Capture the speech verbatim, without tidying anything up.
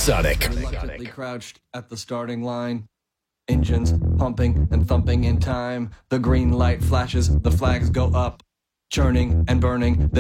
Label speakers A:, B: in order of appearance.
A: Sonic.
B: Reluctantly crouched at the starting line. Engines pumping and thumping in time. The green light flashes, the flags go up. Churning and burning, the